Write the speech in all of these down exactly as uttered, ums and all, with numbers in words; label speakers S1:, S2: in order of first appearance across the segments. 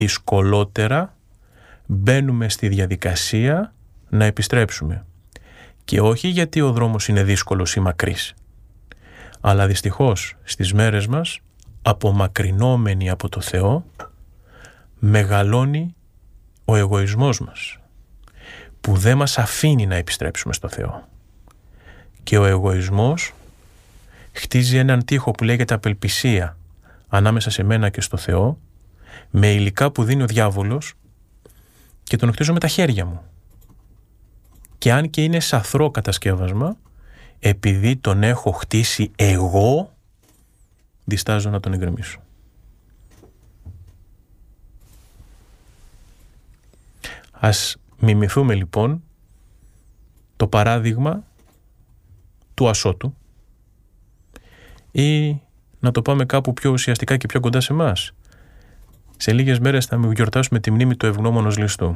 S1: δυσκολότερα μπαίνουμε στη διαδικασία να επιστρέψουμε. Και όχι γιατί ο δρόμος είναι δύσκολος ή μακρύς, αλλά δυστυχώς στις μέρες μας, απομακρυνόμενοι από το Θεό, μεγαλώνει ο εγωισμός μας, που δεν μας αφήνει να επιστρέψουμε στο Θεό. Και ο εγωισμός χτίζει έναν τοίχο που λέγεται απελπισία ανάμεσα σε μένα και στο Θεό, με υλικά που δίνει ο διάβολος, και τον χτίζω με τα χέρια μου. Και αν και είναι σαθρό κατασκεύασμα, επειδή τον έχω χτίσει εγώ, διστάζω να τον εγκρεμίσω. Ας μιμηθούμε λοιπόν το παράδειγμα του ασώτου, ή να το πάμε κάπου πιο ουσιαστικά και πιο κοντά σε εμάς. Σε λίγες μέρες θα γιορτάσουμε τη μνήμη του ευγνώμονος ληστού.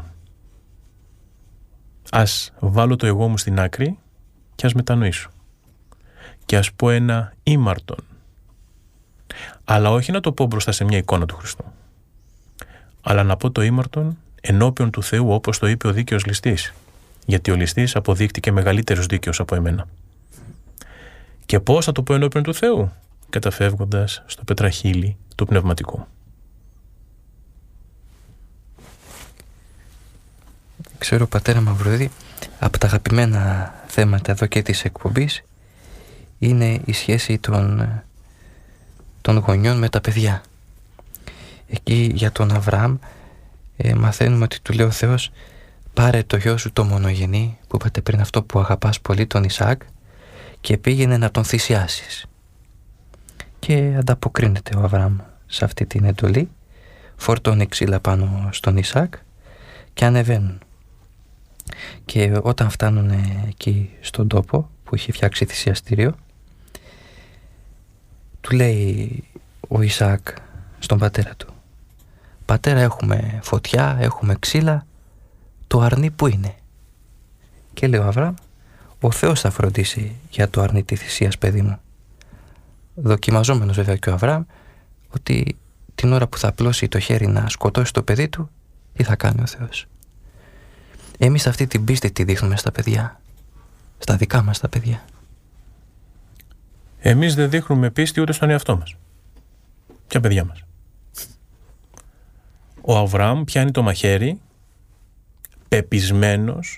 S1: Ας βάλω το εγώ μου στην άκρη και ας μετανοήσω. Και ας πω ένα ήμαρτον. Αλλά όχι να το πω μπροστά σε μια εικόνα του Χριστού, αλλά να πω το ήμαρτον ενώπιον του Θεού, όπως το είπε ο δίκαιος ληστής. Γιατί ο ληστής αποδείχτηκε μεγαλύτερος δίκαιος από εμένα. Και πώς θα το πω ενώπιον του Θεού? Καταφεύγοντας στο πετραχύλι του πνευματικού.
S2: Ξέρω, πατέρα Μαυροδίδη, από τα αγαπημένα θέματα εδώ και της εκπομπής είναι η σχέση των, των γονιών με τα παιδιά. Εκεί για τον Αβραάμ ε, μαθαίνουμε ότι του λέει ο Θεός, πάρε το γιο σου το μονογενή, που είπατε πριν, αυτό που αγαπάς πολύ, τον Ισαάκ, και πήγαινε να τον θυσιάσεις. Και ανταποκρίνεται ο Αβραάμ σε αυτή την εντολή, φορτώνει ξύλα πάνω στον Ισαάκ και ανεβαίνουν. Και όταν φτάνουν εκεί στον τόπο που είχε φτιάξει θυσιαστήριο, του λέει ο Ισαάκ στον πατέρα του, πατέρα, έχουμε φωτιά, έχουμε ξύλα, το αρνί που είναι? Και λέει ο Αβραάμ, ο Θεός θα φροντίσει για το αρνί τη θυσίας, παιδί μου. Δοκιμαζόμενος βέβαια και ο Αβραάμ ότι την ώρα που θα απλώσει το χέρι να σκοτώσει το παιδί του, τι θα κάνει ο Θεός? Εμείς αυτή την πίστη τη δείχνουμε στα παιδιά, στα δικά μας τα παιδιά.
S1: Εμείς δεν δείχνουμε πίστη ούτε στον εαυτό μας και παιδιά μας. Ο Αβραάμ πιάνει το μαχαίρι πεπισμένος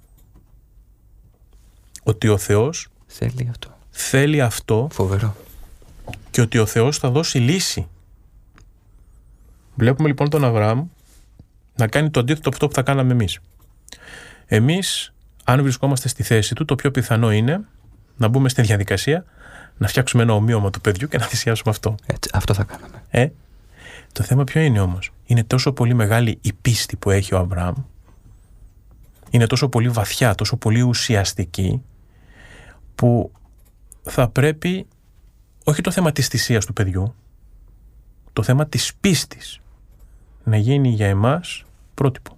S1: ότι ο Θεός
S2: θέλει αυτό,
S1: θέλει αυτό.
S2: Φοβερό.
S1: Και ότι ο Θεός θα δώσει λύση. Βλέπουμε λοιπόν τον Αβραάμ να κάνει το αντίθετο από αυτό που θα κάναμε εμείς. Εμείς, αν βρισκόμαστε στη θέση του, το πιο πιθανό είναι να μπούμε στη διαδικασία να φτιάξουμε ένα ομοίωμα του παιδιού και να θυσιάσουμε αυτό.
S2: Έτσι, αυτό θα κάναμε.
S1: Ε, το θέμα ποιο είναι όμως? Είναι τόσο πολύ μεγάλη η πίστη που έχει ο Αβραάμ, είναι τόσο πολύ βαθιά, τόσο πολύ ουσιαστική, που θα πρέπει όχι το θέμα της θυσίας του παιδιού, το θέμα της πίστης να γίνει για εμάς πρότυπο.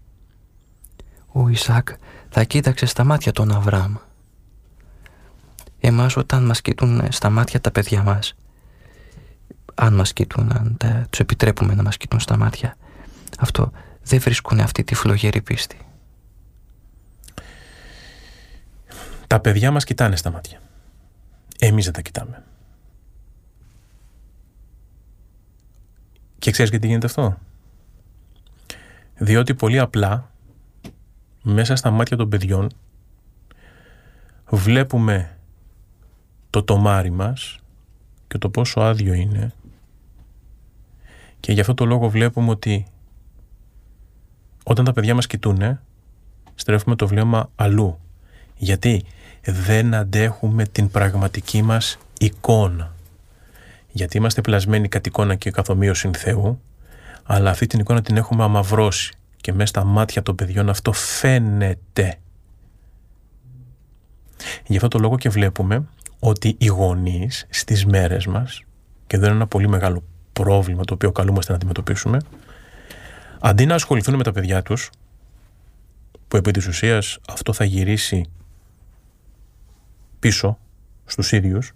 S2: Ο Ισαάκ θα κοίταξε στα μάτια τον Αβραάμ. Εμάς όταν μας κοιτούν στα μάτια τα παιδιά μας, αν μας κοιτούν, αν τα, τους επιτρέπουμε να μας κοιτούν στα μάτια, αυτό δεν βρίσκουν αυτή τη φλογερή πίστη.
S1: Τα παιδιά μας κοιτάνε στα μάτια. Εμείς δεν τα κοιτάμε. Και ξέρεις γιατί γίνεται αυτό? Διότι πολύ απλά μέσα στα μάτια των παιδιών βλέπουμε το τομάρι μας και το πόσο άδειο είναι, και γι' αυτό το λόγο βλέπουμε ότι όταν τα παιδιά μας κοιτούνε, στρέφουμε το βλέμμα αλλού. Γιατί δεν αντέχουμε την πραγματική μας εικόνα. Γιατί είμαστε πλασμένοι κατ' εικόνα και καθ' ομοίωσιν Θεού, αλλά αυτή την εικόνα την έχουμε αμαυρώσει και μέσα στα μάτια των παιδιών αυτό φαίνεται. Γι' αυτό το λόγο και βλέπουμε ότι οι γονείς στις μέρες μας, και εδώ είναι ένα πολύ μεγάλο πρόβλημα το οποίο καλούμαστε να αντιμετωπίσουμε, αντί να ασχοληθούν με τα παιδιά τους, που επί της ουσίας αυτό θα γυρίσει πίσω στους ίδιους,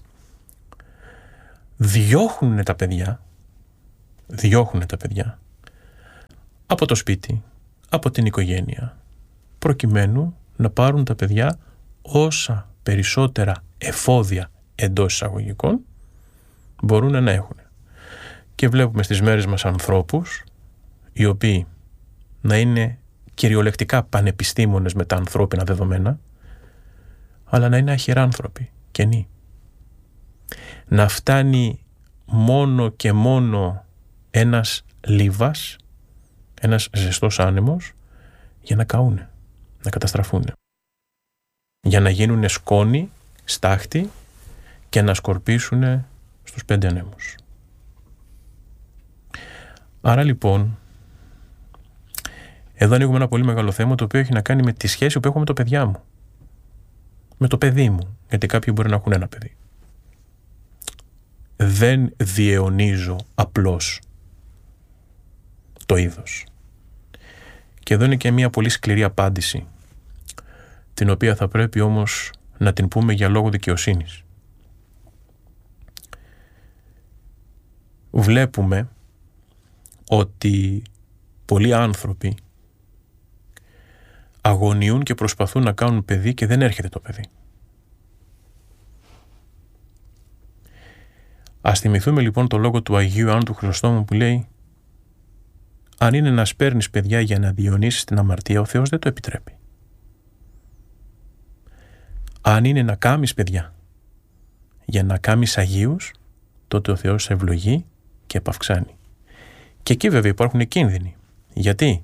S1: διώχνουν τα παιδιά, διώχνουν τα παιδιά από το σπίτι, από την οικογένεια, προκειμένου να πάρουν τα παιδιά όσα περισσότερα εφόδια εντός εισαγωγικών μπορούν να έχουν. Και βλέπουμε στις μέρες μας ανθρώπους οι οποίοι να είναι κυριολεκτικά πανεπιστήμονες με τα ανθρώπινα δεδομένα, αλλά να είναι αχυράνθρωποι, κενοί. Να φτάνει μόνο και μόνο ένας λίβας, ένας ζεστός άνεμος, για να καούνε, να καταστραφούνε. Για να γίνουνε σκόνη, στάχτη και να σκορπίσουνε στους πέντε ανέμους. Άρα λοιπόν, εδώ ανοίγουμε ένα πολύ μεγάλο θέμα, το οποίο έχει να κάνει με τη σχέση που έχω με το παιδιά μου. Με το παιδί μου, γιατί κάποιοι μπορεί να έχουν ένα παιδί. Δεν διαιωνίζω απλώς το είδος. Και εδώ είναι και μια πολύ σκληρή απάντηση, την οποία θα πρέπει όμως να την πούμε για λόγο δικαιοσύνης. Βλέπουμε ότι πολλοί άνθρωποι αγωνιούν και προσπαθούν να κάνουν παιδί και δεν έρχεται το παιδί. Ας θυμηθούμε λοιπόν το λόγο του Αγίου Ιωάννου του Χρυσοστόμου που λέει: αν είναι να σπέρνεις παιδιά για να διαιωνίσεις την αμαρτία, ο Θεός δεν το επιτρέπει. Αν είναι να κάμεις παιδιά για να κάμεις αγίους, τότε ο Θεός σε ευλογεί και επαυξάνει. Και εκεί βέβαια υπάρχουν κίνδυνοι. Γιατί?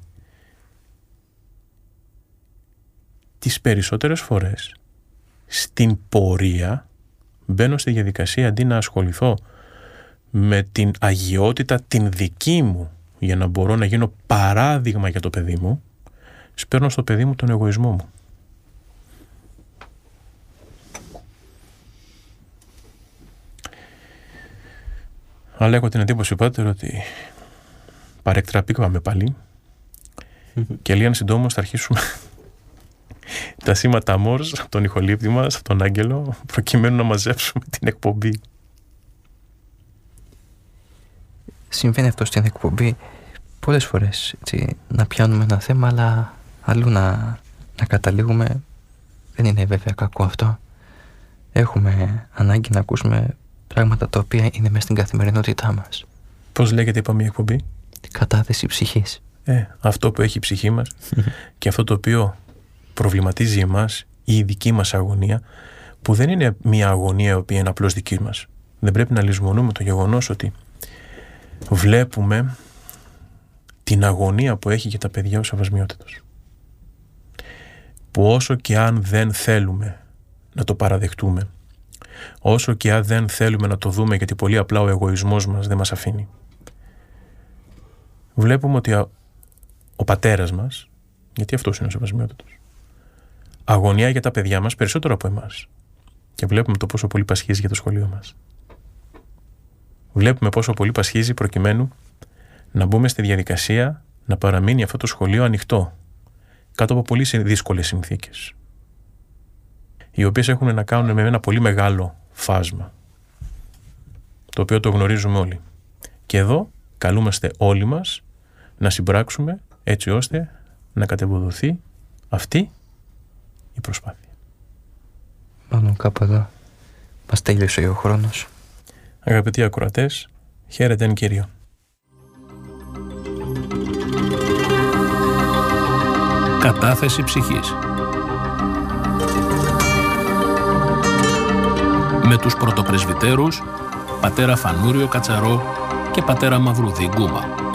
S1: Τις περισσότερες φορές στην πορεία μπαίνω στη διαδικασία, αντί να ασχοληθώ με την αγιότητα την δική μου για να μπορώ να γίνω παράδειγμα για το παιδί μου, σπέρνω στο παιδί μου τον εγωισμό μου. Αλλά έχω την εντύπωση, Πάτερ, ότι παρεκτραπήκαμε πάλι και λίγαν συντόμως θα αρχίσουμε τα σήματα Μόρς από τον ηχολήπτη μας, από τον Άγγελο, προκειμένου να μαζέψουμε την εκπομπή.
S2: Συμβαίνει αυτό στην εκπομπή πολλές φορές, έτσι, να πιάνουμε ένα θέμα, αλλά αλλού να, να καταλήγουμε. Δεν είναι βέβαια κακό αυτό. Έχουμε ανάγκη να ακούσουμε πράγματα τα οποία είναι μέσα στην καθημερινότητά μας.
S1: Πώς λέγεται, είπαμε, η εκπομπή?
S2: Κατάθεση ψυχής.
S1: Ε, αυτό που έχει η ψυχή μας και αυτό το οποίο προβληματίζει εμάς, η δική μας αγωνία, που δεν είναι μια αγωνία η οποία είναι απλώς δική μας. Δεν πρέπει να λησμονούμε το γεγονός ότι βλέπουμε την αγωνία που έχει για τα παιδιά ο Σεβασμιότητος. Που όσο και αν δεν θέλουμε να το παραδεχτούμε, όσο και αν δεν θέλουμε να το δούμε, γιατί πολύ απλά ο εγωισμός μας δεν μας αφήνει, βλέπουμε ότι ο πατέρας μας, γιατί αυτός είναι ο Σεβασμιότητος, αγωνιά για τα παιδιά μας περισσότερο από εμάς. Και βλέπουμε το πόσο πολύ πασχίζει για το σχολείο μας. Βλέπουμε πόσο πολύ πασχίζει προκειμένου να μπούμε στη διαδικασία να παραμείνει αυτό το σχολείο ανοιχτό, κάτω από πολύ δύσκολες συνθήκες, οι οποίες έχουν να κάνουν με ένα πολύ μεγάλο φάσμα, το οποίο το γνωρίζουμε όλοι. Και εδώ καλούμαστε όλοι μας να συμπράξουμε έτσι ώστε να κατεβοδοθεί αυτή η προσπάθεια.
S2: Μάλλον κάπου εδώ μας τέλειωσε ο χρόνος.
S1: Αγαπητοί ακροατές, χαίρετε εν Κύριο.
S3: Κατάθεση ψυχής. Με τους πρωτοπρεσβυτέρους πατέρα Φανούριο Κατσαρό και πατέρα Μαυρουδή Γκούμα.